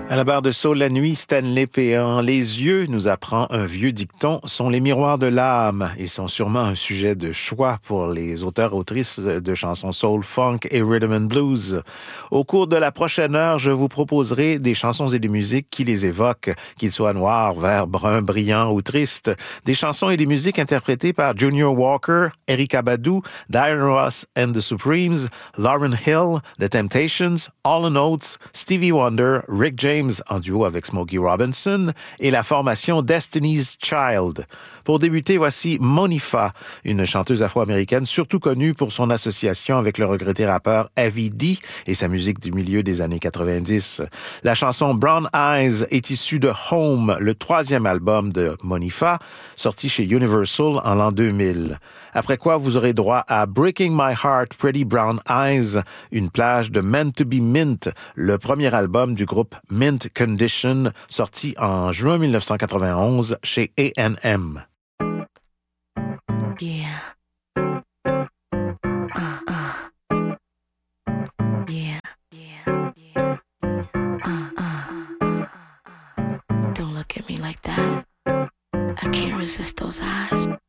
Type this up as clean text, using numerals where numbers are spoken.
À la barre de Saul la nuit, Stanley Péan. Les yeux, nous apprend un vieux dicton, sont les miroirs de l'âme. Ils sont sûrement un sujet de choix pour les auteurs-autrices de chansons soul, funk et rhythm and blues. Au cours de la prochaine heure, je vous proposerai des chansons et des musiques qui les évoquent, qu'ils soient noirs, verts, bruns, brillants ou tristes. Des chansons et des musiques interprétées par Junior Walker, Erykah Badu, Diana Ross and the Supremes, Lauryn Hill, The Temptations, Hall & Oates, Stevie Wonder, Rick James en duo avec Smokey Robinson et la formation Destiny's Child. Pour débuter, voici Monifa, une chanteuse afro-américaine surtout connue pour son association avec le regretté rappeur Heavy D et sa musique du milieu des années 90. La chanson Brown Eyes est issue de Home, le troisième album de Monifa, sorti chez Universal en l'an 2000. Après quoi, vous aurez droit à Breaking My Heart, Pretty Brown Eyes, une plage de Meant to be Mint, le premier album du groupe Mint Condition, sorti en juin 1991 chez A&M. Yeah. Yeah. Yeah. Yeah. Don't look at me like that. I can't resist those eyes.